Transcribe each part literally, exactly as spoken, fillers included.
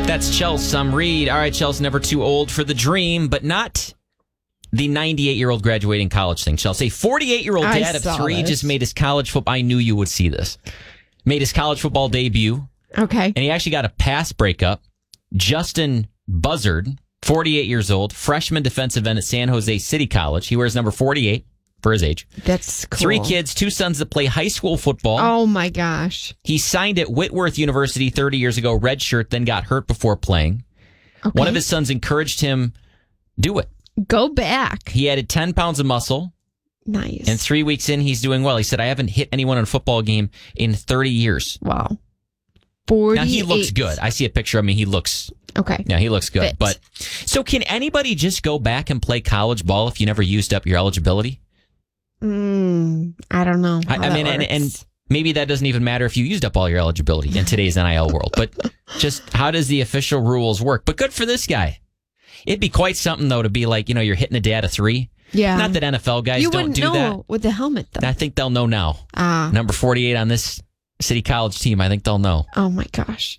That's Chels Some Reed. All right, Chels, never too old for the dream, but not the ninety-eight-year-old graduating college thing. Chels, a forty-eight-year-old dad of three this. just made his college football. I knew you would see this. Made his college football debut. Okay. And he actually got a pass breakup. Justin Buzzard, forty-eight years old, freshman defensive end at San Jose City College. He wears number forty-eight for his age. That's cool. Three kids, two sons that play high school football. Oh, my gosh. He signed at Whitworth University thirty years ago, redshirt, then got hurt before playing. Okay. One of his sons encouraged him, do it. Go back. He added ten pounds of muscle. Nice. And three weeks in, he's doing well. He said, I haven't hit anyone in a football game in thirty years. Wow. forty-eight. Now, he looks good. I see a picture of him. He looks... Okay. Yeah, he looks good. Fit. But so can anybody just go back and play college ball if you never used up your eligibility? Mm, I don't know. I, I mean, and, and maybe that doesn't even matter if you used up all your eligibility in today's N I L world. But just how does the official rules work? But good for this guy. It'd be quite something, though, to be like, you know, you're hitting a dad of three. Yeah. Not that N F L guys you don't do know that. With the helmet, though. I think they'll know now. Ah. Number forty-eight on this City College team, I think they'll know. Oh, my gosh.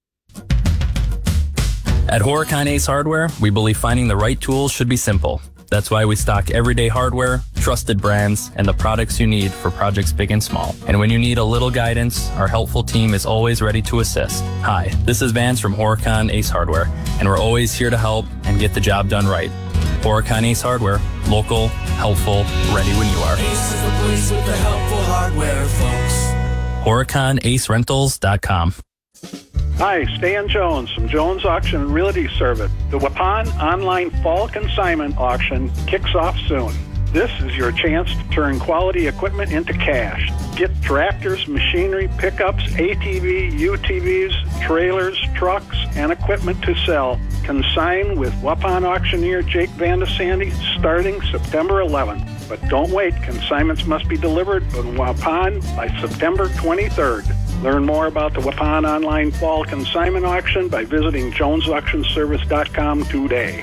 At Horicon Ace Hardware, we believe finding the right tools should be simple. That's why we stock everyday hardware, trusted brands, and the products you need for projects big and small. And when you need a little guidance, our helpful team is always ready to assist. Hi, this is Vance from Horicon Ace Hardware, and we're always here to help and get the job done right. Horicon Ace Hardware, local, helpful, ready when you are. Ace is the place with the helpful hardware, folks. Horicon Ace Rentals dot com. Hi, Stan Jones from Jones Auction and Realty Service. The Waupun Online Fall Consignment Auction kicks off soon. This is your chance to turn quality equipment into cash. Get tractors, machinery, pickups, A T V, U T Vs, trailers, trucks, and equipment to sell. Consign with Waupun auctioneer Jake Van de Sandy starting September eleventh. But don't wait. Consignments must be delivered in Waupun by September twenty-third. Learn more about the Waupun Online Fall Consignment Auction by visiting jones auction service dot com today.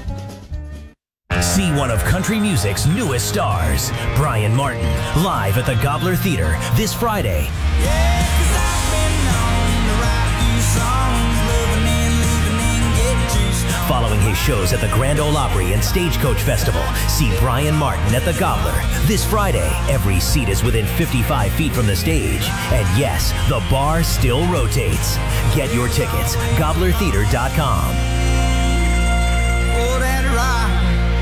See one of country music's newest stars, Brian Martin, live at the Gobbler Theater this Friday. Yeah, 'cause I've been known to write these songs, living and leaving and getting juiced on. Following his shows at the Grand Ole Opry and Stagecoach Festival, see Brian Martin at the Gobbler this Friday. Every seat is within fifty-five feet from the stage. And yes, the bar still rotates. Get your tickets, gobbler theater dot com. Oh, that ride.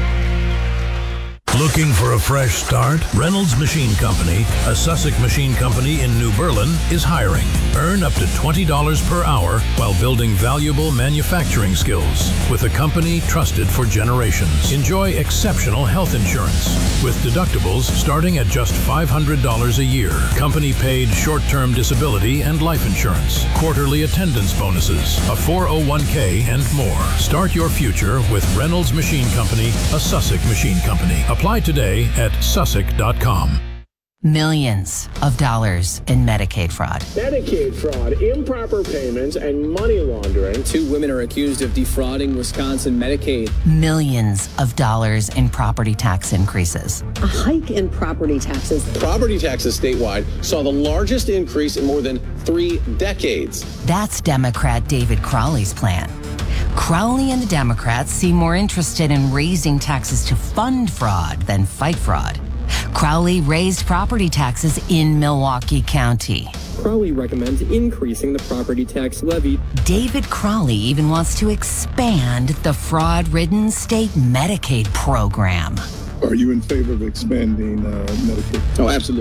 Looking for a fresh start? Reynolds Machine Company, a Sussex machine company in New Berlin, is hiring. Earn up to twenty dollars per hour while building valuable manufacturing skills with a company trusted for generations. Enjoy exceptional health insurance with deductibles starting at just five hundred dollars a year. Company paid short-term disability and life insurance, quarterly attendance bonuses, a four oh one k, and more. Start your future with Reynolds Machine Company, a Sussex machine company. Apply today at sussex dot com. Millions of dollars in Medicaid fraud. Medicaid fraud, improper payments, and money laundering. Two women are accused of defrauding Wisconsin Medicaid. Millions of dollars in property tax increases. A hike in property taxes. Property taxes statewide saw the largest increase in more than three decades. That's Democrat David Crowley's plan. Crowley and the Democrats seem more interested in raising taxes to fund fraud than fight fraud. Crowley raised property taxes in Milwaukee County. Crowley recommends increasing the property tax levy. David Crowley even wants to expand the fraud-ridden state Medicaid program. Are you in favor of expanding uh, Medicaid? Oh, absolutely.